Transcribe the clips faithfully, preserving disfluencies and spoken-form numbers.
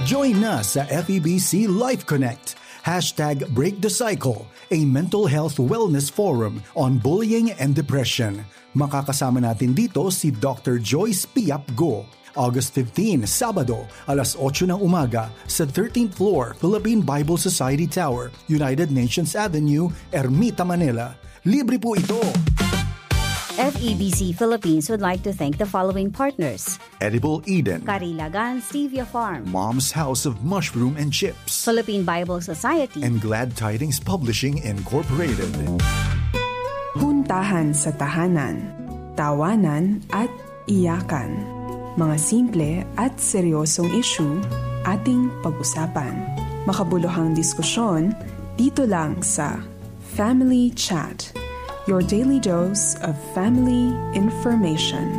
Join na sa F E B C Life Connect. Hashtag Break the Cycle, a mental health wellness forum on bullying and depression. Makakasama natin dito si Doctor Joyce Piap Go. August fifteenth, Sabado, alas otso ng umaga sa thirteenth floor, Philippine Bible Society Tower, United Nations Avenue, Ermita, Manila. Libre po ito. F E B C Philippines would like to thank the following partners: Edible Eden, Carilagan Stevia Farm, Mom's House of Mushroom and Chips, Philippine Bible Society, and Glad Tidings Publishing Incorporated. Puntahan sa tahanan, tawanan at iyakan. Mga simple at seryosong issue ating pag-usapan. Makabuluhang diskusyon dito lang sa Family Chat. Your daily dose of family information.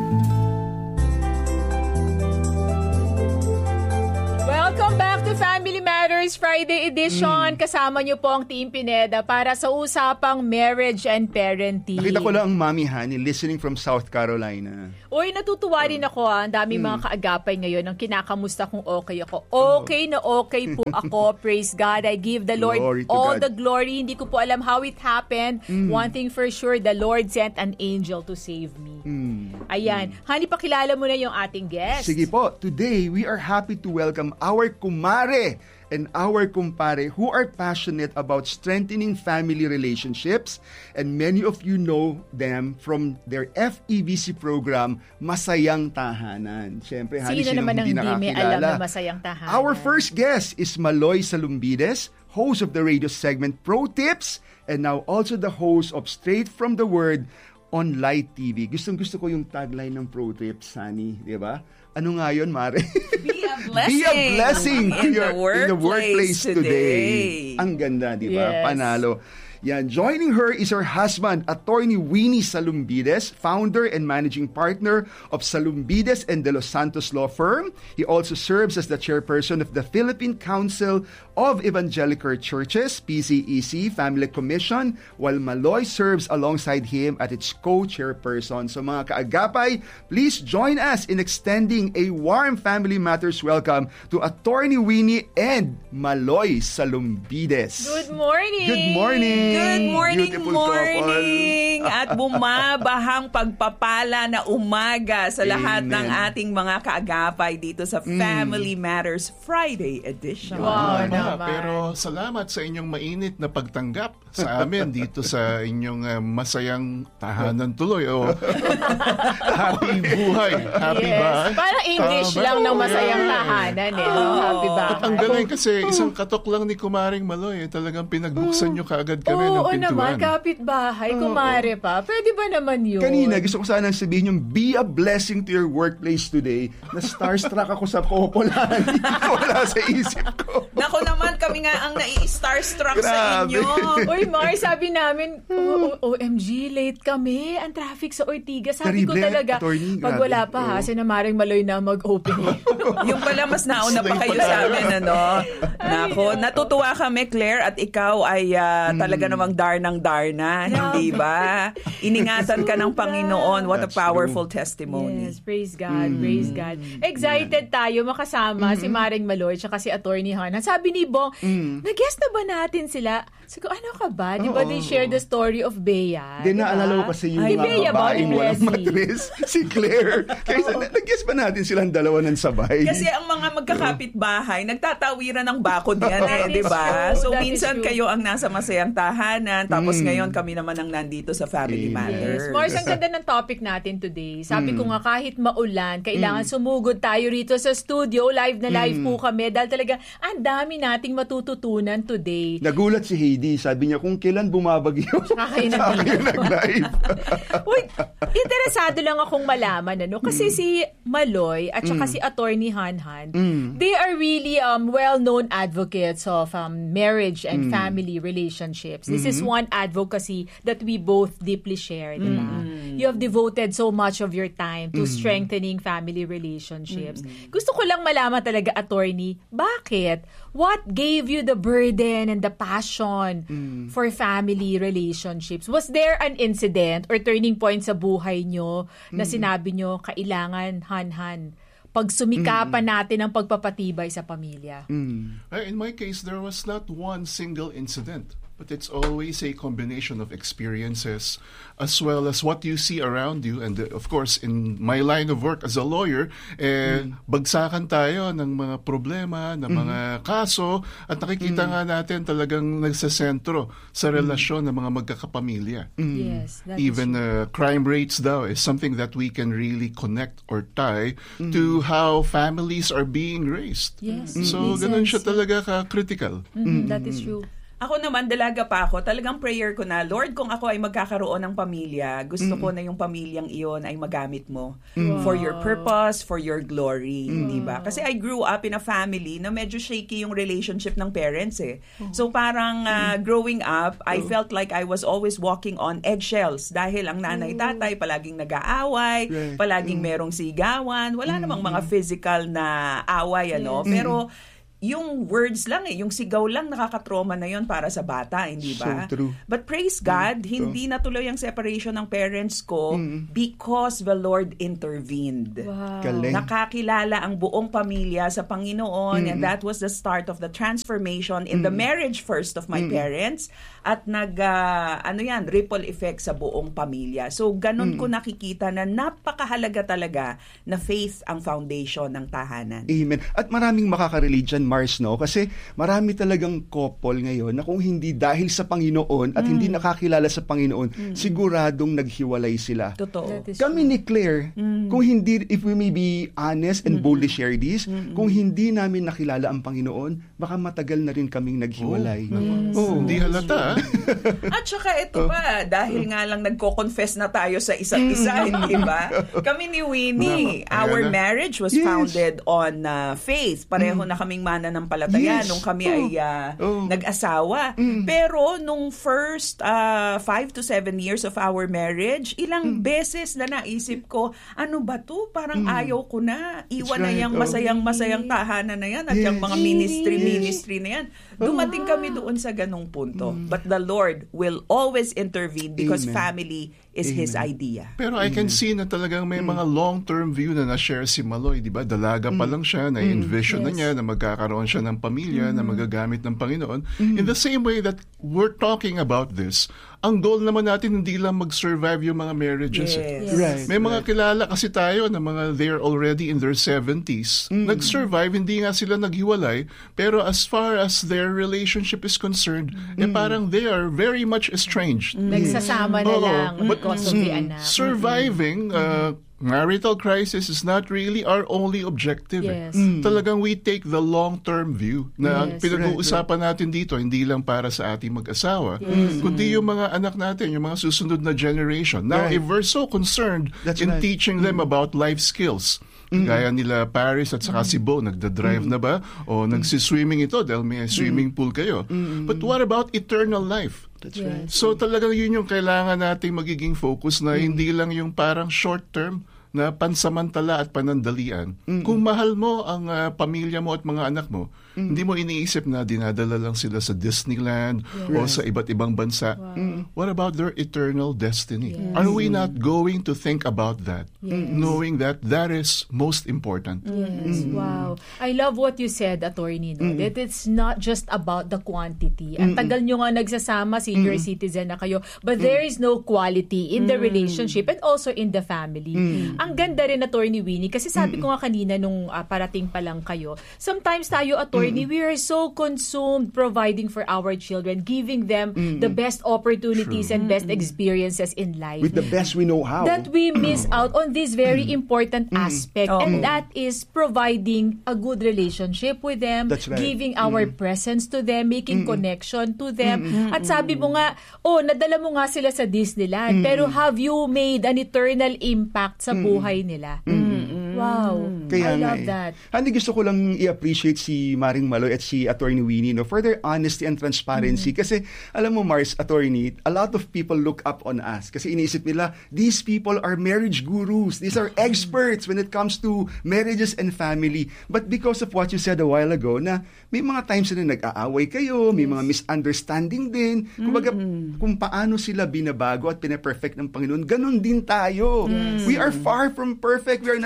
Welcome back to Family Matters Friday edition. Mm. Kasama niyo po ang Team Pineda para sa usapang marriage and parenting. Nakita ko lang ang Mami Honey listening from South Carolina. Uy, natutuwa rin ako. Ang daming mm. mga kaagapay ngayon ang kinakamusta kung okay ako. Okay na okay po ako. Praise God. I give the Lord all God. the glory. Hindi ko po alam how it happened. Mm. One thing for sure, the Lord sent an angel to save me. Mm. Ayan. Mm. Honey, pakilala mo na yung ating guest. Sige po. Today, we are happy to welcome our kumare and our kumpare who are passionate about strengthening family relationships, and many of you know them from their F E B C program, Masayang Tahanan. Siyempre, Sino sino naman ang hindi hindi may nakakilala? alam na Masayang Tahanan? Our first guest is Maloy Salumbides, host of the radio segment Pro Tips, and now also the host of Straight from the Word on Light T V. Gustong gusto ko yung tagline ng Pro Tips, Sunny, di ba? Ano nga yun, Mare? Be a blessing. Be a blessing to in, your, the workplace in the workplace today. today. Ang ganda, di ba? Yes. Panalo. Yan. Joining her is her husband, Attorney Winnie Salumbides, founder and managing partner of Salumbides and De Los Santos Law Firm. He also serves as the chairperson of the Philippine Council of Evangelical Churches, P C E C, Family Commission, while Maloy serves alongside him at its co-chairperson. So mga kaagapay, please join us in extending a warm Family Matters welcome to Attorney Winnie and Maloy Salumbides. Good morning! Good morning! Good morning, Beautiful morning! couple. At bumabahang pagpapala na umaga sa lahat Amen. ng ating mga kaagapay dito sa Family Matters Friday edition. Wow, Tama, naman. pero salamat sa inyong mainit na pagtanggap sa amin dito sa inyong uh, masayang tahanan tuloy. O happy buhay. Happy Yes. ba? Parang English Tama. lang ng masayang Yeah. tahanan eh. No? Happy ba? At ang galing kasi isang katok lang ni Kumaring Maloy. Eh, talagang pinagbuksan nyo kaagad kami ng Oo pintuan. naman, kapitbahay, kumare pa. Pwede ba naman yun? Kanina, gusto ko sanang sabihin yung be a blessing to your workplace today na starstruck ako sa kopolan. Wala sa isip ko. Nako naman, kami nga ang nai-starstruck sa Grabe. inyo. Uy, Mar, sabi namin, O M G, late kami. Ang traffic sa Ortigas. Sabi ko Terrible, talaga, attorney, pag grabe. wala pa ha, Oo. sinamaring Maloy na mag-open. Yung pala, mas nauna pa kayo sa amin, ano? Nako, natutuwa kami, Claire, at ikaw ay uh, talaga namang darnang darna, hindi ba? Iningatan ka ng Panginoon. What a That's powerful true. testimony. Yes, praise God, praise God. Excited tayo makasama si Maring Maloy tsaka si Attorney Hana. Sabi ni Bong, nag-guess na ba natin sila? Sabi ko, ano ka ba? Di ba they share the story of Bea? Di Diba? naalala ko kasi yung Ay, mga Bea ba? babaeng Ni walang Leslie. matris, si Claire. Kaya nag-guess ba natin silang dalawa ng sabay? Kasi ang mga magkakapit-bahay, nagtatawiran ng bakod yan eh, That di is ba? true. So That is minsan true. kayo ang nasa masayang tahanan, tapos ngayon kami naman ang nandito sa Family Amen. Matters. Yes. Mars, ang ganda ng topic natin today. Sabi ko nga, kahit maulan, kailangan sumugod tayo rito sa studio. Live na live po kami. Dahil talaga, ang dami nating matututunan today. Nagulat si Heidi. Sabi niya, kung kailan bumabagyo, Tsaka kayo sa akin nag-live. nag-live. Uy, interesado lang akong malaman, ano? Kasi si Maloy at saka si Attorney Hanhan, they are really um, well-known advocates of um, marriage and family relationships. This is one advocacy that we both deeply share, di ba? You have devoted so much of your time to strengthening family relationships. Gusto ko lang malaman talaga, Attorney, bakit? What gave you the burden and the passion for family relationships? Was there an incident or turning point sa buhay nyo na sinabi nyo, kailangan, Han-Han, pagsumikapan natin ang pagpapatibay sa pamilya. Mm. Uh, In my case, there was not one single incident, but it's always a combination of experiences as well as what you see around you. And uh, of course, in my line of work as a lawyer, eh, mm. bagsakan tayo ng mga problema, ng mm. mga kaso, at nakikita mm. nga natin talagang nagsasentro sa relasyon mm. ng mga magkakapamilya. Mm. Yes, that Even is uh, crime rates daw is something that we can really connect or tie mm. to how families are being raised. Yes. So, Makes ganun sense. siya talaga ka-critical. Mm, that is true. Ako naman, dalaga pa ako, talagang prayer ko na, Lord, kung ako ay magkakaroon ng pamilya, gusto mm. ko na yung pamilyang iyon ay magamit mo mm. for your purpose, for your glory, mm. di ba? Kasi I grew up in a family na medyo shaky yung relationship ng parents eh. Oh. So parang uh, mm. growing up, I oh. felt like I was always walking on eggshells dahil ang nanay-tatay palaging nag-aaway, right. palaging mm. merong sigawan, wala mm. namang mga physical na away, ano? Yes. Pero yung words lang eh, yung sigaw lang nakakatrauma na yon para sa bata, hindi ba? So true. But praise God, mm, hindi true. natuloy ang separation ng parents ko mm. because the Lord intervened. Wow. Nakakilala ang buong pamilya sa Panginoon mm. and that was the start of the transformation in mm. the marriage first of my mm. parents at nag, uh, ano yan, ripple effect sa buong pamilya. So, ganun mm. ko nakikita na napakahalaga talaga na faith ang foundation ng tahanan. Amen. At maraming makakarelate dyan, Mars, no? Kasi marami talagang couple ngayon na kung hindi dahil sa Panginoon at mm. hindi nakakilala sa Panginoon, mm. siguradong naghiwalay sila. Totoo. Kami ni Claire, mm. kung hindi, if we may be honest and mm. boldly share this, mm. kung hindi namin nakilala ang Panginoon, baka matagal na rin kaming naghiwalay. Oh. Yes. Oh. Hindi halata. At saka ito pa, dahil nga lang nagko-confess na tayo sa isa't isa, hindi ba? Kami ni Winnie, our marriage was yes. founded on uh, faith. Pareho mm. na kaming mananampalataya yes. nung kami oh. ay uh, oh. nag-asawa. Mm. Pero nung first uh, five to seven years of our marriage, ilang mm. beses na naisip ko, ano ba to? Parang mm. ayaw ko na. Iwan right. na yung masayang-masayang tahanan na yan at yes. yung mga ministry-ministry na yan. Dumating oh. kami doon sa ganong punto. Mm. But the Lord will always intervene because Amen. family is Amen. His idea. Pero I can see na talagang may mm. mga long-term view na na-share si Maloy, di ba? Dalaga pa lang siya, na-envision mm. yes. na niya na magkakaroon siya ng pamilya, mm. na magagamit ng Panginoon. Mm. In the same way that we're talking about this, ang goal naman natin hindi lang mag-survive yung mga marriages. Yes. Eh. Yes. Right. May mga right. kilala kasi tayo na mga they're already in their seventies. Mm. Nag-survive, hindi nga sila naghiwalay, pero as far as their relationship is concerned, mm. eh parang they are very much estranged. Mm. Nagsasama na Oo. lang But, because of the anak. Surviving, uh, marital crisis is not really our only objective. Yes. Eh. Mm. Talagang we take the long-term view na Yes. pinag-uusapan natin dito, hindi lang para sa ating mag-asawa, Yes. kundi yung mga anak natin, yung mga susunod na generation. Now, Right. if we're so concerned That's in right. teaching them about life skills, mm. gaya nila Paris at saka si Bo, nagda-drive mm. na ba? O mm. nagsiswimming ito dahil may swimming pool kayo. Mm. But what about eternal life? That's Yes. right. So talagang yun yung kailangan nating magiging focus na hindi lang yung parang short term na pansamantala at panandalian. Mm-hmm. Kung mahal mo ang uh, pamilya mo at mga anak mo, mm-hmm. hindi mo iniisip na dinadala lang sila sa Disneyland yes. o sa iba't ibang bansa. Wow. Mm-hmm. What about their eternal destiny? Yes. Are we not going to think about that? Yes. Knowing that that is most important. Yes, Mm-hmm. wow. I love what you said, Attorney, no? Mm-hmm. That it's not just about the quantity. Ang tagal nyo nga nagsasama, senior mm-hmm. citizen na kayo, but there is no quality in the relationship and also in the family. Mm-hmm. Ang ganda rin, Attorney Winnie, kasi sabi mm-hmm. ko nga kanina nung uh, parating pa lang kayo, sometimes tayo, Attorney, mm-hmm. we are so consumed providing for our children, giving them mm-hmm. the best opportunities True. and best experiences in life. With the best we know how. That we miss out on this very important aspect, Oh. and that is providing a good relationship with them, That's right. giving our presence to them, making connection to them. At sabi mo nga, oh, nadala mo nga sila sa Disneyland, pero have you made an eternal impact sa buhay nila? Wow. Kaya I nga love eh. that. Hindi, gusto ko lang i-appreciate si Maring Maloy at si Attorney Winnie, no, for their honesty and transparency. Mm. Kasi, alam mo, Mars, Attorney, a lot of people look up on us. Kasi iniisip nila, these people are marriage gurus. These are experts when it comes to marriages and family. But because of what you said a while ago, na may mga times na nag-aaway kayo, may mga misunderstanding din. Kumbaga, mm-hmm. kung paano sila binabago at pinaperfect ng Panginoon, ganun din tayo. Yes. We are far from perfect. We are not saying we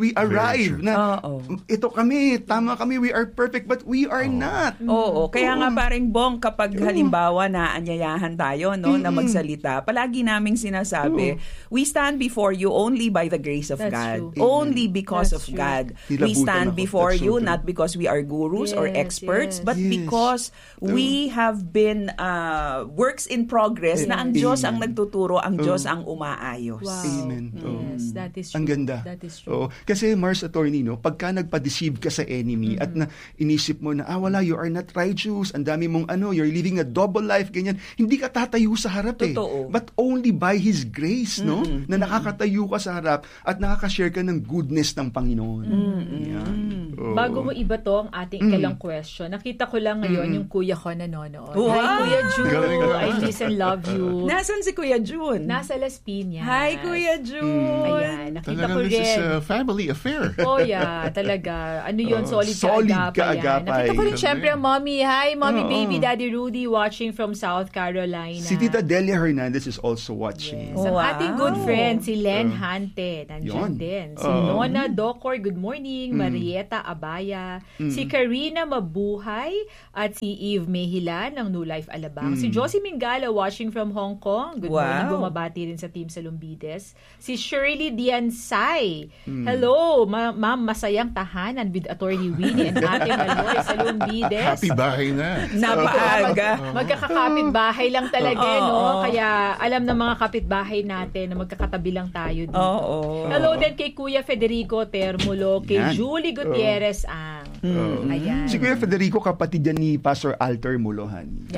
we arrive true. na Oo. ito kami, tama kami, we are perfect, but we are not. Oo, kaya nga paring Bong, kapag halimbawa na anyayahan tayo no na magsalita, palagi naming sinasabi, we stand before you only by the grace of That's God. true. Only because That's of true. God. We Nilabutan stand ako. before That's so you true. not because we are gurus or Yes, experts, yes. but Yes. because we have been uh, works in progress na ang Diyos ang nagtuturo, ang Diyos ang umaayos. Wow. Amen. Oh. Yes, that is true. Ang ganda. That is true. Oo. Kasi Mars Attorney, no, pagka nagpa-deceive ka sa enemy at na inisip mo na, ah, wala, you are not righteous, ang dami mong ano, you're living a double life, ganyan, hindi ka tatayo sa harap eh. Totoo. But only by His grace, no, na nakakatayo ka sa harap at nakakashare ka ng goodness ng Panginoon. Yan. Oo. Bago mo iba to ang ating ikalang question, nakita ko lang ngayon yung kuya ko nanonood. Wow! Hi, Kuya Ju! Galing naman. I miss and love you. Nasaan si Kuya Jun? Nasa Las Piñas. Hi, Kuya Jun! Ayan, nakita ko Talagang this is rin. a family affair. Oh yeah, talaga. Ano yun, Oh, solid, solid kaagapay. kaagapay. Yan. Nakita ko rin Galing. syempre ang mommy. Hi, mommy, Oo. baby, daddy Rudy watching from South Carolina. Si Tita Delia Hernandez is also watching. Yes. Ang Wow. ating good friend, si Len Hante, nandiyan Yun. din. Si Oo. Nona Docor, good morning. Marieta Abaya. Si Karina Mabuhay at si Eve Mehilan ng New Life Alabang. Si Josie Mingala watching from Hong Kong. Good morning. Wow. Bumabati rin sa Team Salumbides. Si Shirley Diansay. Hello, ma- ma'am, masayang tahanan with Attorney Winnie and Ate Maloy Salumbides. Happy bahay na. Napaaga. Magkakakapit bahay lang talaga, Oo. no? Kaya alam ng mga kapitbahay natin na magkakatabi lang tayo dito. Oo. Hello din kay Kuya Federico Termulo, kay Yan. Julie Gutierrez ang. Ayan. Si Kuya Federico, kapatid yan ni Pastor Alter Mulohan.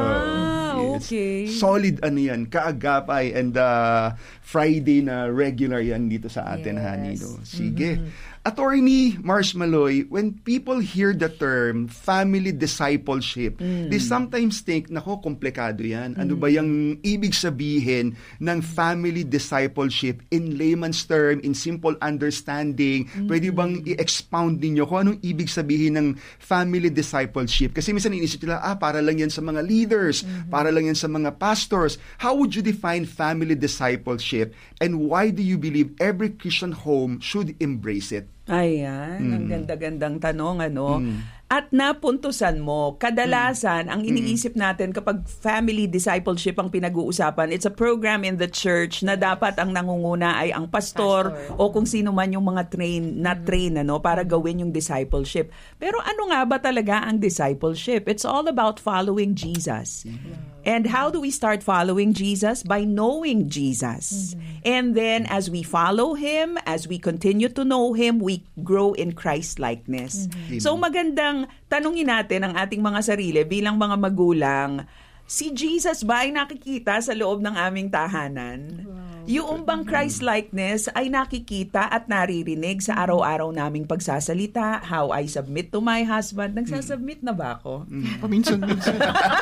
Ah, Yes. okay. Solid ano yan, kaagapay and uh, Friday na regular yan dito sa atin, Yes. honey. No? Sige. Attorney Mars Maloy, when people hear the term family discipleship, they sometimes think, nako, komplikado yan. Ano ba yung ibig sabihin ng family discipleship in layman's term, in simple understanding? Pwede bang i-expound ninyo kung anong ibig sabihin ng family discipleship? Kasi minsan inisip nila, ah, para lang yan sa mga leaders, para lang yan sa mga pastors. How would you define family discipleship, and why do you believe every Christian home should embrace it? Ayan, ang ganda-gandang tanong, ano. At napuntusan mo, kadalasan, ang iniisip natin kapag family discipleship ang pinag-uusapan, it's a program in the church na dapat ang nangunguna ay ang pastor, Pastor. o kung sino man yung mga train, na train, ano, para gawin yung discipleship. Pero ano nga ba talaga ang discipleship? It's all about following Jesus. And how do we start following Jesus? By knowing Jesus. And then as we follow Him, as we continue to know Him, we grow in Christ-likeness. So magandang tanungin natin ang ating mga sarili bilang mga magulang, si Jesus ba ay nakikita sa loob ng aming tahanan? Yung bang Christ-likeness ay nakikita at naririnig sa araw-araw naming pagsasalita, how I submit to my husband? Nagsasubmit na ba ako? Paminsan-minsan.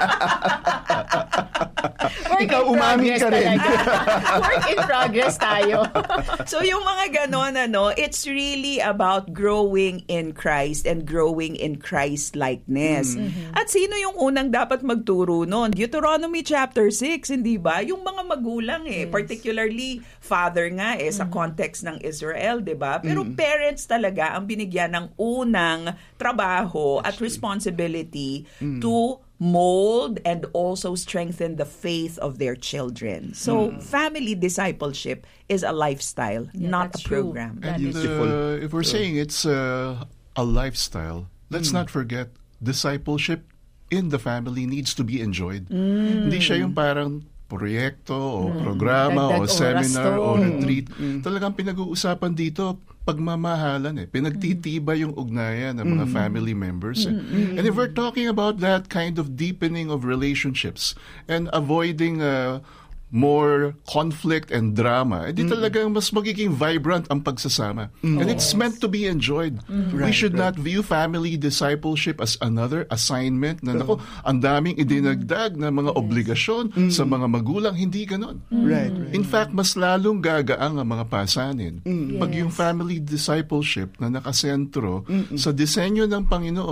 Work Ikaw, in umamin progress ka rin. talaga. Work in progress tayo. So yung mga ganon, ano, it's really about growing in Christ and growing in Christ-likeness. At sino yung unang dapat magturo nun? Deuteronomy chapter six, hindi ba? Yung mga magulang eh, particularly father nga eh, sa context ng Israel, di ba? Pero parents talaga ang binigyan ng unang trabaho at responsibility to mold and also strengthen the faith of their children. So, family discipleship is a lifestyle, Yeah, not a that's true. program. That And is uh, if we're saying it's uh, a lifestyle, let's not forget discipleship in the family needs to be enjoyed. Hindi siya yung parang proyekto o programa Dagdag o oras seminar to. o retreat. Talagang pinag-uusapan dito pagmamahalan eh. Pinagtitibay yung ugnayan ng mga family members. Eh. And if we're talking about that kind of deepening of relationships and avoiding uh, more conflict and drama, edi talagang mas magiging vibrant ang pagsasama. And it's meant to be enjoyed. We Right, should right. not view family discipleship as another assignment na nako, ang daming idinagdag na mga obligasyon sa mga magulang. Hindi ganon. Right, right. In fact, mas lalong gagaang ang mga pasanin pag Yes. yung family discipleship na nakasentro sa disenyo ng Panginoon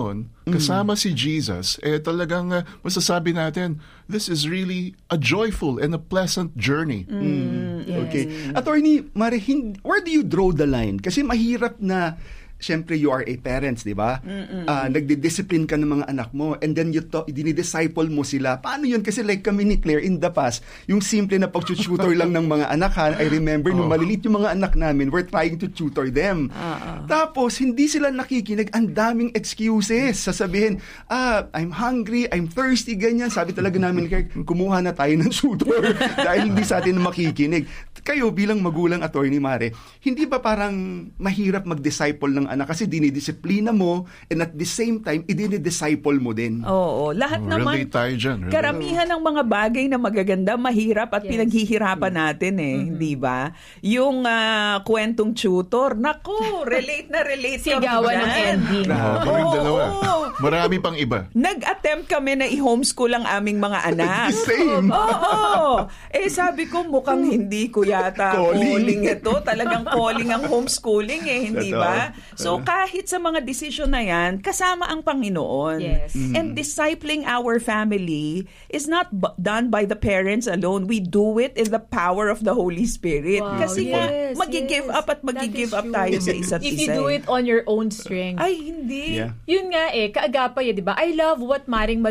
kasama si Jesus, eh talagang uh, masasabi natin, this is really a joyful and a pleasant journey. Mm. Okay. Attorney Mare, hin- where do you draw the line? Kasi mahirap na, siyempre, you are a parents, di ba? Uh, nagdi-discipline ka ng mga anak mo and then you to, dinidisciple mo sila. Paano yun? Kasi like kami ni Claire in the past, yung simple na pag-tutor lang ng mga anak, ha, I remember, nung malilit yung mga anak namin, we're trying to tutor them. Uh-uh. Tapos, hindi sila nakikinig. Ang daming excuses. Sasabihin, ah, I'm hungry, I'm thirsty, ganyan. Sabi talaga namin, Claire, kumuha na tayo ng tutor dahil hindi sa atin makikinig. Kayo, bilang magulang, Attorney Mare, hindi ba parang mahirap mag-disciple ng anak kasi dinidisiplina mo and at the same time, idinidisciple mo din? Oo. Lahat Oh, naman, relate tayo dyan, relate. karamihan ng mga bagay na magaganda, mahirap at Yes. pinaghihirapan natin eh. Hindi ba? Yung ah, kwentong tutor, nako, relate na relate kami Sigawan ng dyan. ending. Ah, kaming Oo, dalawa. oo. Marami pang iba. Nag-attempt kami na i-homeschool ang aming mga anak. Same. Oo. Eh sabi ko, mukhang hindi ko yata Calling. calling ito. Talagang calling ang homeschooling eh, hindi Totoo. ba? So kahit sa mga desisyon na yan, kasama ang Panginoon. Yes. And discipling our family is not b- done by the parents alone. We do it in the power of the Holy Spirit. Wow, Kasi nga, yes, magi-give yes. up at That magi-give is up true. tayo sa isa't If isa. you do eh. it on your own strength. Ay, hindi. Yeah. Yun nga eh, kaagapay eh, di ba? I love what Maring